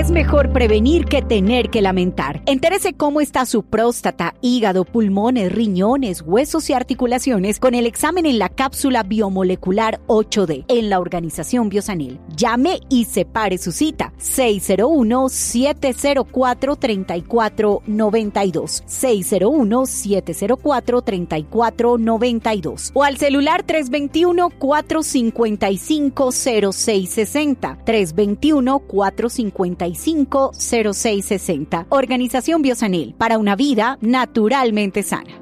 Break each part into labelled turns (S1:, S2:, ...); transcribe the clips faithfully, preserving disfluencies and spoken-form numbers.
S1: Es mejor prevenir que tener que lamentar. Entérese cómo está su próstata, hígado, pulmones, riñones, huesos y articulaciones con el examen en la cápsula biomolecular ocho D en la Organización Biosanil. Llame y separe su cita. seis cero uno, siete cero cuatro, tres cuatro nueve dos. seis cero uno, siete cero cuatro, tres cuatro nueve dos. O al celular tres dos uno, cuatro cinco cinco, cero seis seis cero. tres dos uno, cuatro cinco cinco, cero seis seis cero. Organización Biosanil, para una vida naturalmente sana.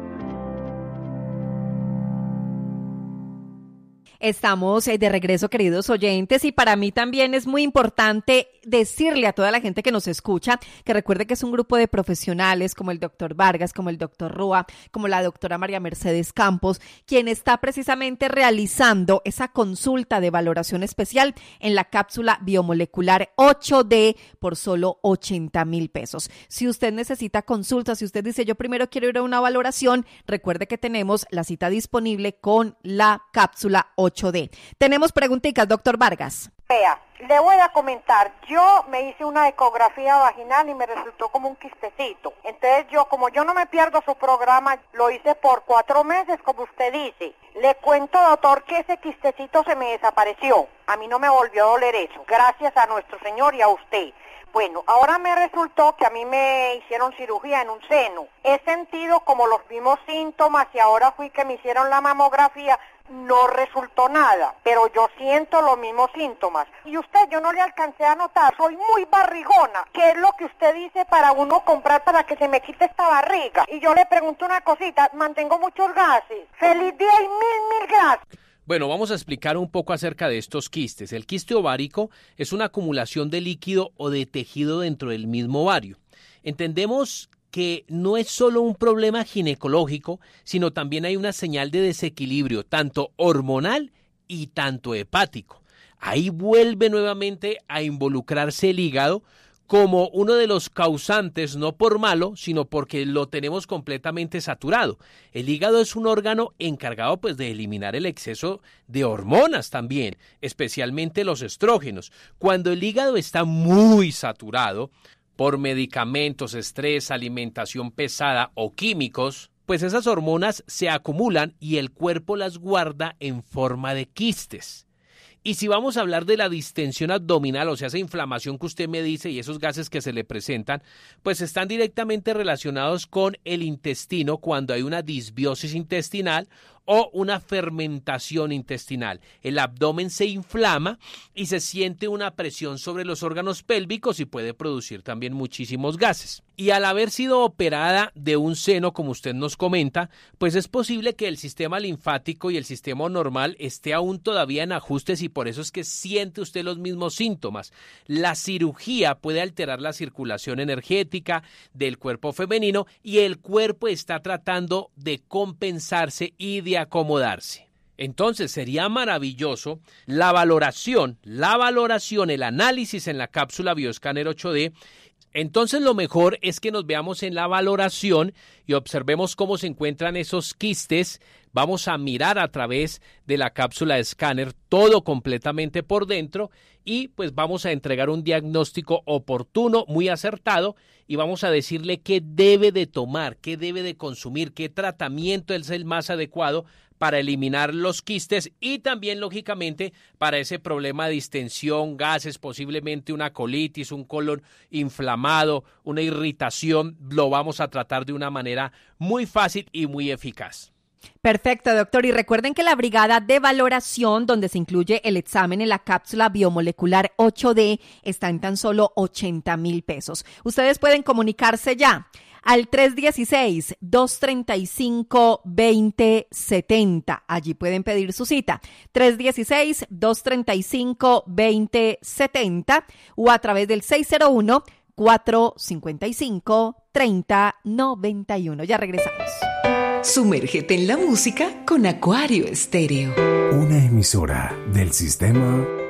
S1: Estamos de regreso, queridos oyentes, y para mí también es muy importante decirle a toda la gente que nos escucha que recuerde que es un grupo de profesionales como el doctor Vargas, como el doctor Rúa, como la doctora María Mercedes Campos, quien está precisamente realizando esa consulta de valoración especial en la cápsula biomolecular ocho D por solo ochenta mil pesos. Si usted necesita consulta, si usted dice yo primero quiero ir a una valoración, recuerde que tenemos la cita disponible con la cápsula ocho D. Tenemos preguntitas, doctor Vargas.
S2: Vea, le voy a comentar, yo me hice una ecografía vaginal y me resultó como un quistecito. Entonces yo, como yo no me pierdo su programa, lo hice por cuatro meses, como usted dice. Le cuento, doctor, que ese quistecito se me desapareció. A mí no me volvió a doler eso, gracias a nuestro Señor y a usted. Bueno, ahora me resultó que a mí me hicieron cirugía en un seno. He sentido como los mismos síntomas y ahora fui que me hicieron la mamografía. No resultó nada, pero yo siento los mismos síntomas. Y usted, yo no le alcancé a notar, soy muy barrigona. ¿Qué es lo que usted dice para uno comprar para que se me quite esta barriga? Y yo le pregunto una cosita, mantengo muchos gases. ¡Feliz día y mil, mil gracias!
S3: Bueno, vamos a explicar un poco acerca de estos quistes. El quiste ovárico es una acumulación de líquido o de tejido dentro del mismo ovario. Entendemos que no es solo un problema ginecológico, sino también hay una señal de desequilibrio, tanto hormonal y tanto hepático. Ahí vuelve nuevamente a involucrarse el hígado como uno de los causantes, no por malo, sino porque lo tenemos completamente saturado. El hígado es un órgano encargado pues de eliminar el exceso de hormonas también, especialmente los estrógenos. Cuando el hígado está muy saturado por medicamentos, estrés, alimentación pesada o químicos, pues esas hormonas se acumulan y el cuerpo las guarda en forma de quistes. Y si vamos a hablar de la distensión abdominal, o sea, esa inflamación que usted me dice y esos gases que se le presentan, pues están directamente relacionados con el intestino cuando hay una disbiosis intestinal o una fermentación intestinal. El abdomen se inflama y se siente una presión sobre los órganos pélvicos y puede producir también muchísimos gases. Y al haber sido operada de un seno, como usted nos comenta, pues es posible que el sistema linfático y el sistema normal esté aún todavía en ajustes y por eso es que siente usted los mismos síntomas. La cirugía puede alterar la circulación energética del cuerpo femenino y el cuerpo está tratando de compensarse y de acomodarse. Entonces sería maravilloso la valoración, la valoración, el análisis en la cápsula Bioscanner ocho D. Entonces lo mejor es que nos veamos en la valoración y observemos cómo se encuentran esos quistes. Vamos a mirar a través de la cápsula de escáner todo completamente por dentro y pues vamos a entregar un diagnóstico oportuno, muy acertado y vamos a decirle qué debe de tomar, qué debe de consumir, qué tratamiento es el más adecuado para eliminar los quistes y también, lógicamente, para ese problema de distensión, gases, posiblemente una colitis, un colon inflamado, una irritación, lo vamos a tratar de una manera muy fácil y muy eficaz.
S1: Perfecto, doctor. Y recuerden que la brigada de valoración, donde se incluye el examen en la cápsula biomolecular ocho D, está en tan solo ochenta mil pesos. Ustedes pueden comunicarse ya al tres uno seis, dos tres cinco, dos cero siete cero. Allí pueden pedir su cita. tres uno seis, dos tres cinco, dos cero siete cero o a través del seis cero uno, cuatro cinco cinco, tres cero nueve uno. Ya regresamos.
S4: Sumérgete en la música con Acuario Estéreo.
S5: Una emisora del sistema